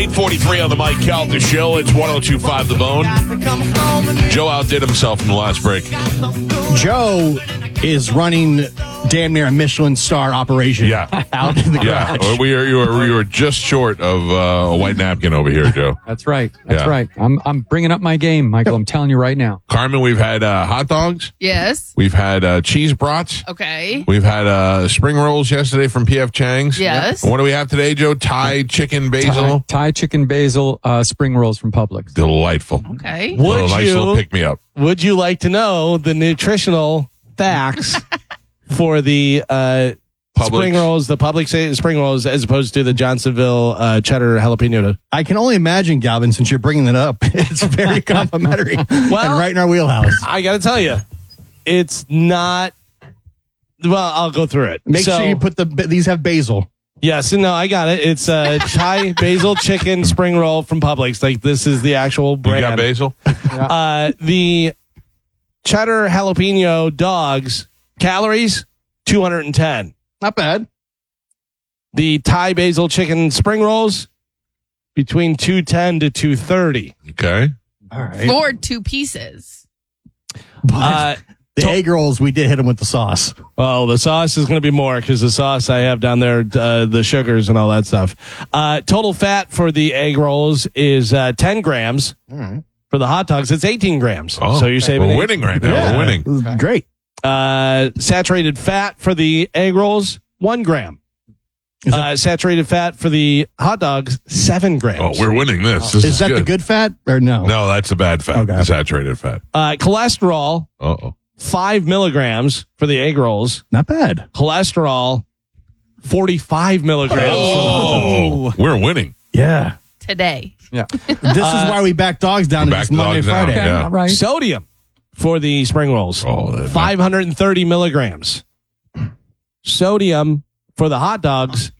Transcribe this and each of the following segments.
8:43 on the Mike Calta Show. It's 102.5 The Bone. Joe outdid himself in the last break. Joe is running damn near a Michelin star operation. Yeah. Out in the Yeah, garage. you were just short of a white napkin over here, Joe. That's right. That's Yeah. right. I'm bringing up my game, Michael. I'm telling you right now. Carmen, we've had hot dogs. Yes. We've had cheese brats. Okay. We've had spring rolls yesterday from P.F. Chang's. Yes. And what do we have today, Joe? Thai chicken basil. Thai chicken basil spring rolls from Publix. Delightful. Okay. A little nice little pick me up. Would you like to know the nutritional facts for the spring rolls, the Publix spring rolls, as opposed to the Johnsonville cheddar jalapeno? I can only imagine, Galvin, since you're bringing it up, it's very complimentary and right in our wheelhouse. I got to tell you, it's not. Well, I'll go through it. Make sure you put these have basil. Yes, no, I got it. It's a Thai basil chicken spring roll from Publix. Like, this is the actual brand. You got basil? The cheddar jalapeno dogs, calories, 210. Not bad. The Thai basil chicken spring rolls, between 210 to 230. Okay. All right. For 2 pieces. The egg rolls, we did hit them with the sauce. Well, the sauce is going to be more because the sauce I have down there, the sugars and all that stuff. Total fat for the egg rolls is 10 grams. All right. For the hot dogs, it's 18 grams. Oh, so you're saving. We're winning right now. Yeah. We're winning. Great. Saturated fat for the egg rolls, 1 gram. Saturated fat for the hot dogs, 7 grams. Oh, we're winning this. This Is that good. the good fat or no? No, that's the bad fat. Okay. The saturated fat. Cholesterol, Uh-oh. 5 milligrams for the egg rolls. Not bad. Cholesterol, 45 milligrams. Oh, we're winning. Yeah. Today. Yeah. This is why we back dogs down to Back this Monday, dogs down, Friday. yeah. All right. Sodium for the spring rolls, Oh, that- 530 milligrams. Sodium for the hot dogs,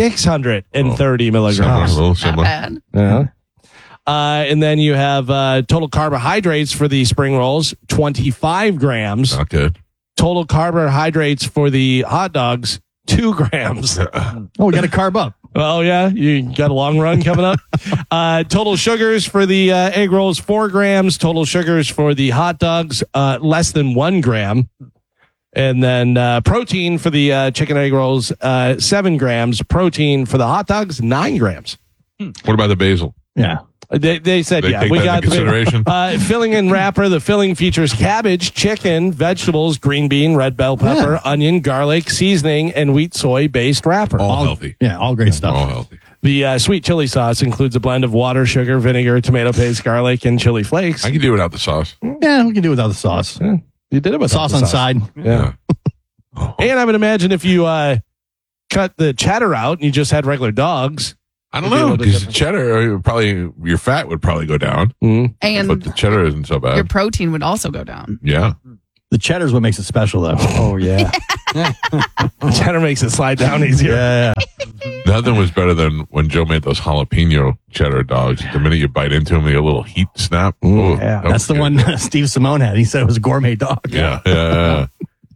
630 Similar, a milligrams. little Not similar. bad. Yeah. And then you have total carbohydrates for the spring rolls, 25 grams. Not good. Total carbohydrates for the hot dogs, 2 grams. Oh, we got to carb up. Oh, yeah. You got a long run coming up. Total sugars for the egg rolls, 4 grams. Total sugars for the hot dogs, less than 1 gram. And then protein for the chicken egg rolls, 7 grams. Protein for the hot dogs, 9 grams. What about the basil? Yeah. They said, They yeah, take we that got into consideration? filling and wrapper. The filling features cabbage, chicken, vegetables, green bean, red bell pepper, onion, garlic, seasoning, and wheat soy based wrapper. All healthy. Yeah, all great stuff. All healthy. The sweet chili sauce includes a blend of water, sugar, vinegar, tomato paste, garlic, and chili flakes. I can do without the sauce. Yeah, we can do without the sauce. You did it with Sauce the on side. Yeah. And I would imagine if you cut the cheddar out and you just had regular dogs. I don't It'd be a know, little bit because different. cheddar, probably, your fat would probably go down, Mm. but And the cheddar isn't so your bad. protein would also go down. Yeah. The cheddar's what makes it special, though. Oh, yeah. Cheddar makes it slide down easier. Yeah. Nothing was better than when Joe made those jalapeno cheddar dogs. The minute you bite into them, you get a little heat snap. Oh, yeah. that was That's the good. one Steve Simone had. He said it was a gourmet dog. Yeah.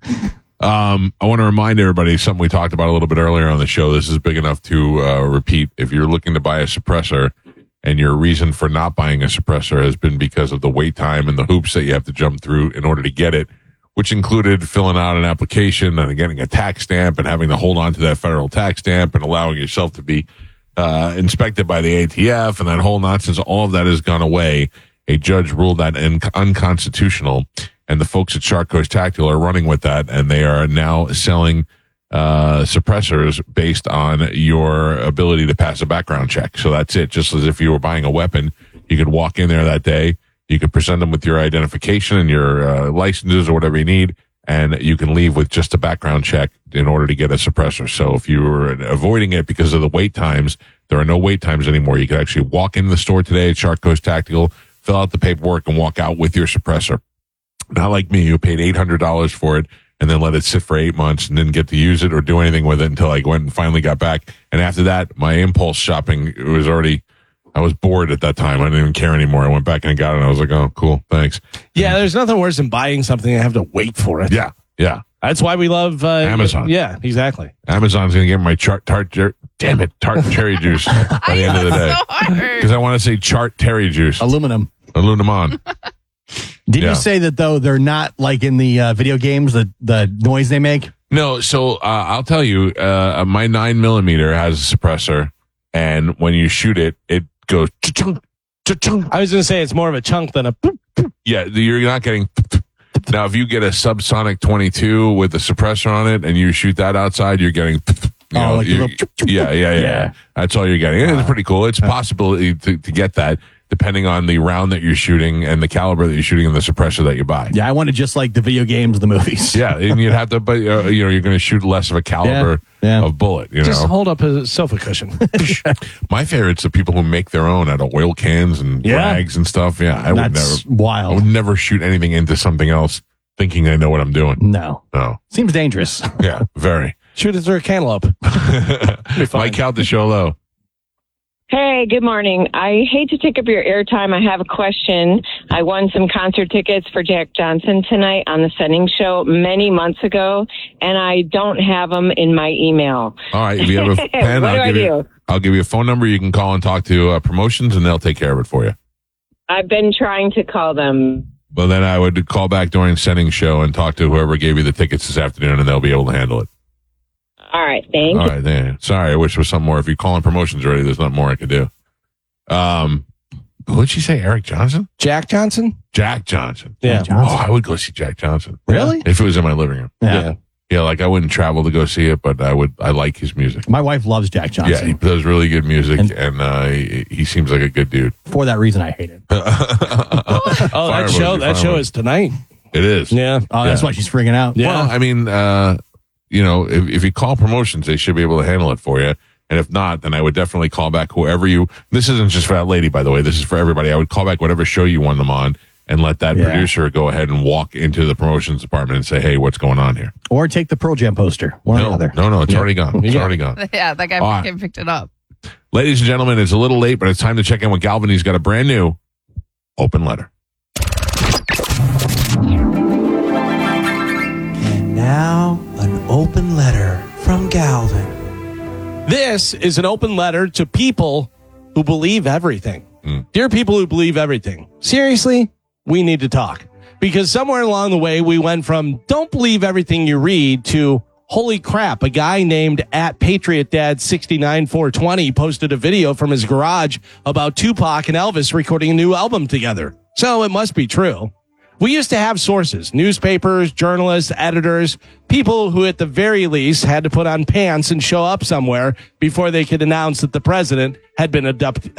I want to remind everybody something we talked about a little bit earlier on the show. This is big enough to repeat. If you're looking to buy a suppressor and your reason for not buying a suppressor has been because of the wait time and the hoops that you have to jump through in order to get it, which included filling out an application and getting a tax stamp and having to hold on to that federal tax stamp and allowing yourself to be inspected by the ATF and that whole nonsense, all of that has gone away. A judge ruled that unconstitutional. And the folks at Shark Coast Tactical are running with that, and they are now selling suppressors based on your ability to pass a background check. So that's it. Just as if you were buying a weapon, you could walk in there that day, you could present them with your identification and your licenses or whatever you need, and you can leave with just a background check in order to get a suppressor. So if you were avoiding it because of the wait times, there are no wait times anymore. You can actually walk in the store today at Shark Coast Tactical, fill out the paperwork, and walk out with your suppressor. Not like me, who paid $800 for it and then let it sit for 8 months and didn't get to use it or do anything with it until I went and finally got back. And after that, my impulse shopping, I was bored at that time. I didn't even care anymore. I went back and got it and I was like, oh, cool, thanks. Yeah, there's nothing worse than buying something and have to wait for it. Yeah. That's why we love Amazon. Yeah, exactly. Amazon's going to get my Damn it, tart cherry juice by the end of the day. So hard. Because I want to say chart terry juice. Aluminum. Aluminum. Did Yeah. you say that, though, they're not like in the video games, the noise they make? No, so I'll tell you, my 9mm has a suppressor, and when you shoot it, it goes cha-chung, cha-chung. I was going to say it's more of a chunk than a poop. Yeah, you're not getting. Now, if you get a subsonic 22 with a suppressor on it and you shoot that outside, you're getting. Like a little Yeah. That's all you're getting. It's pretty cool. It's a possibility to get that depending on the round that you're shooting and the caliber that you're shooting and the suppressor that you buy. Yeah, I wanted just like the video games, the movies. Yeah, and you'd have to, but you're going to shoot less of a caliber Yeah. of bullet. Just hold up a sofa cushion. My favorite's the people who make their own out of oil cans and rags and stuff. Yeah, I would That's never. wild. I would never shoot anything into something else thinking I know what I'm doing. No. No. Seems dangerous. Yeah, very. Shoot it through a cantaloupe. Mike, count the show low. Hey, good morning. I hate to take up your airtime. I have a question. I won some concert tickets for Jack Johnson tonight on the Setting Show many months ago, and I don't have them in my email. All right, if you have a pen, What do I do? I'll give you a phone number. You can call and talk to promotions, and they'll take care of it for you. I've been trying to call them. Well, then I would call back during Setting Show and talk to whoever gave you the tickets this afternoon, and they'll be able to handle it. All right, thank All you. right, then. Sorry, I wish there was something more. If you're calling promotions already, there's nothing more I could do. What'd she say? Eric Johnson? Jack Johnson? Jack Johnson. Yeah. Oh, I would go see Jack Johnson. Really? If it was in my living room. Yeah. Yeah, like I wouldn't travel to go see it, but I like his music. My wife loves Jack Yeah, he Johnson. does really good music, and he seems like a good dude. For that reason, I hate it. Oh, that show is tonight. It is. Yeah. Oh, that's why she's freaking out. Yeah. Well, I mean, if you call promotions, they should be able to handle it for you. And if not, then I would definitely call back whoever you. This isn't just for that lady, by the way. This is for everybody. I would call back whatever show you won them on, and let that producer go ahead and walk into the promotions department and say, "Hey, what's going on here?" Or take the Pearl Jam poster. One or the other. No, it's already gone. It's already gone. Yeah, that guy All right. fucking picked it up. Ladies and gentlemen, it's a little late, but it's time to check in with Galvin. He's got a brand new open letter. And now, an open letter from Galvin. This is an open letter to people who believe everything. Dear people who believe everything, seriously, we need to talk. Because somewhere along the way, we went from don't believe everything you read to holy crap, a guy named @PatriotDad69420 posted a video from his garage about Tupac and Elvis recording a new album together. So it must be true. We used to have sources, newspapers, journalists, editors, people who at the very least had to put on pants and show up somewhere before they could announce that the president had been abducted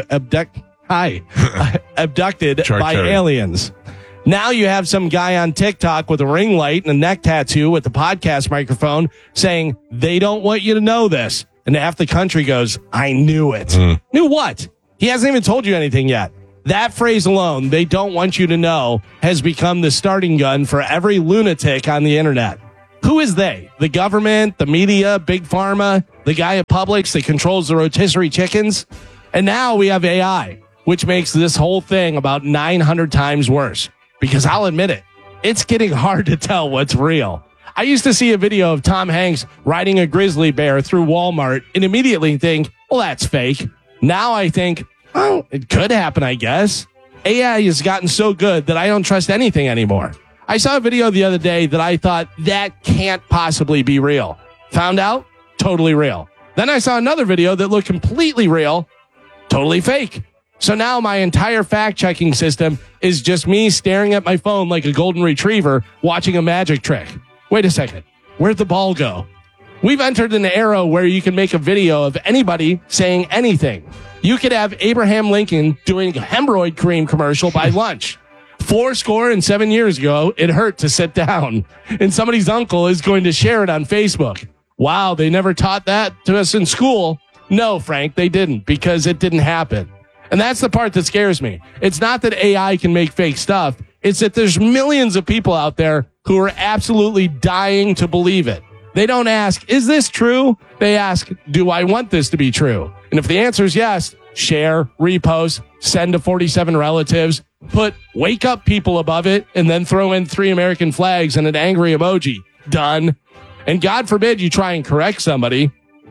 by aliens. Now you have some guy on TikTok with a ring light and a neck tattoo with a podcast microphone saying they don't want you to know this. And half the country goes, I knew it. Knew what? He hasn't even told you anything yet. That phrase alone, they don't want you to know, has become the starting gun for every lunatic on the internet. Who is they? The government, the media, Big Pharma, the guy at Publix that controls the rotisserie chickens? And now we have AI, which makes this whole thing about 900 times worse. Because I'll admit it, it's getting hard to tell what's real. I used to see a video of Tom Hanks riding a grizzly bear through Walmart and immediately think, well, that's fake. Now I think, oh, it could happen, I guess. AI has gotten so good that I don't trust anything anymore. I saw a video the other day that I thought that can't possibly be real. Found out, totally real. Then I saw another video that looked completely real, totally fake. So now my entire fact-checking system is just me staring at my phone like a golden retriever watching a magic trick. Wait a second. Where'd the ball go? We've entered an era where you can make a video of anybody saying anything. You could have Abraham Lincoln doing a hemorrhoid cream commercial by lunch. 7 years ago, it hurt to sit down. And somebody's uncle is going to share it on Facebook. Wow, they never taught that to us in school. No, Frank, they didn't, because it didn't happen. And that's the part that scares me. It's not that AI can make fake stuff. It's that there's millions of people out there who are absolutely dying to believe it. They don't ask, is this true? They ask, do I want this to be true? And if the answer is yes, share, repost, send to 47 relatives, put wake up people above it, and then throw in 3 American flags and an angry emoji. Done. And God forbid you try and correct somebody.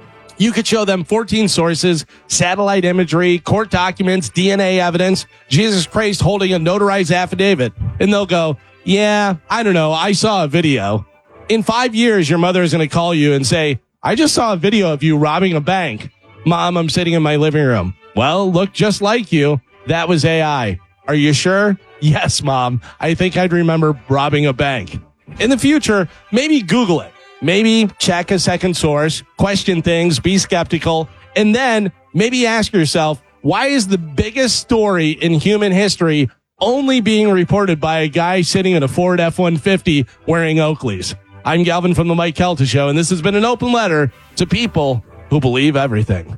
You could show them 14 sources, satellite imagery, court documents, DNA evidence, Jesus Christ holding a notarized affidavit. And they'll go, yeah, I don't know. I saw a video. In 5 years, your mother is going to call you and say, I just saw a video of you robbing a bank. Mom, I'm sitting in my living room. Well, look just like you. That was AI. Are you sure? Yes, Mom. I think I'd remember robbing a bank. In the future, maybe Google it. Maybe check a second source, question things, be skeptical, and then maybe ask yourself, why is the biggest story in human history only being reported by a guy sitting in a Ford F-150 wearing Oakleys? I'm Galvin from the Mike Kelta Show, and this has been an open letter to people who believe everything.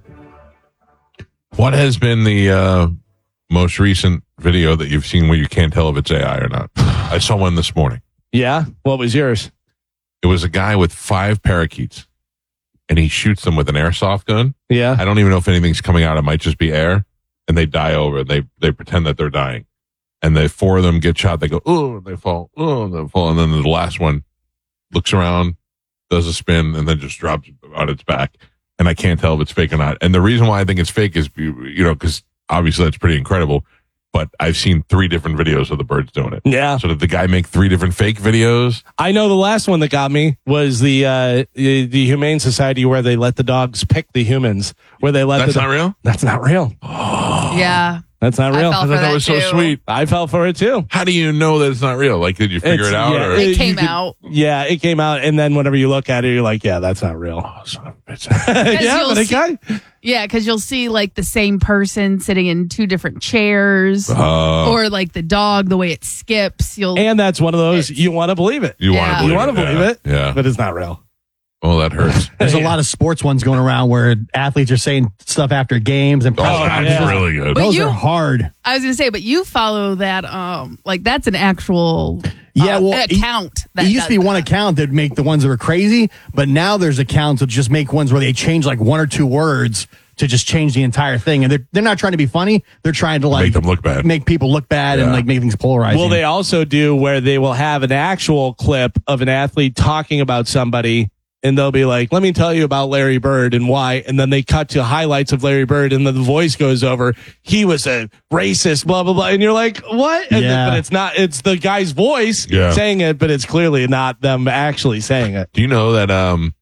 What has been the most recent video that you've seen where you can't tell if it's AI or not? I saw one this morning. Yeah? What was yours? It was a guy with 5 parakeets, and he shoots them with an airsoft gun. Yeah. I don't even know if anything's coming out. It might just be air, and they die over. They pretend that they're dying, and the 4 of them get shot. They go, oh, and they fall, oh, and they fall, and then the last one looks around, does a spin, and then just drops on its back. And I can't tell if it's fake or not. And the reason why I think it's fake is, because obviously that's pretty incredible. But I've seen 3 different videos of the birds doing it. Yeah. So did the guy make 3 different fake videos? I know the last one that got me was the Humane Society where they let the dogs pick the humans. Where they let That's not real? That's not real. Yeah. That's not real. I fell for that that was so too. sweet. I fell for it too. How do you know that it's not real? Like, did you figure it out? Yeah, Or? It came you could- out. Yeah, it came out, and then whenever you look at it, you're like, yeah, that's not real. Oh, son of a bitch. Yeah, you'll but it see- got Yeah, because you'll see like the same person sitting in 2 different chairs, or like the dog, the way it skips. and that's one of those you want to believe it. You want Yeah. to believe You want to it. believe it, Yeah. but it's not real. Oh, that hurts. There's a lot of sports ones going around where athletes are saying stuff after games and Oh, that's yeah. really good. But those you- are hard. I was gonna say, but you follow that. Like that's an actual account. It used to be one account that make the ones that were crazy, but now there's accounts that just make ones where they change like 1 or 2 words to just change the entire thing. And they're not trying to be funny. They're trying to like Make them look bad. make people look bad and Yeah. like make things polarizing. Well, they also do where they will have an actual clip of an athlete talking about somebody, and they'll be like, let me tell you about Larry Bird and why. And then they cut to highlights of Larry Bird, and then the voice goes over, he was a racist, blah, blah, blah. And you're like, what? And Yeah. but it's not, it's the guy's voice Yeah. saying it, but it's clearly not them actually saying it. Do you know that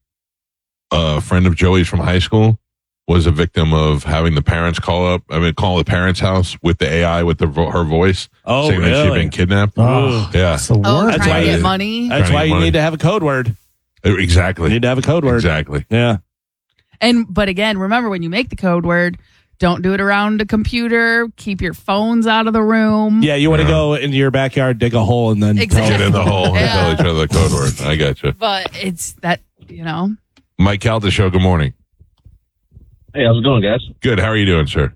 a friend of Joey's from high school was a victim of having the parents call the parents' house with the AI with her voice, Oh, saying that she'd really? been kidnapped? Oh, Yeah, it's the Oh, worst. That's trying why to get they- money. That's Trying why to get you money. need to have a code word. exactly. You need to have a code word. Exactly. Yeah. But again, remember when you make the code word, don't do it around a computer. Keep your phones out of the room. Yeah, you want to go into your backyard, dig a hole, and then Exactly. Get in the hole and Yeah. tell each other the code word. I got you. But it's that, Mike Calta Show. Good morning. Hey, how's it going, guys? Good. How are you doing, sir?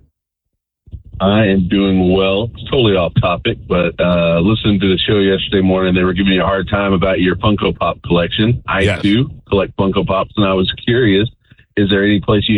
I am doing well. It's totally off topic, but listening to the show yesterday morning, they were giving me a hard time about your Funko Pop collection. I Yes. do collect Funko Pops, and I was curious, is there any place you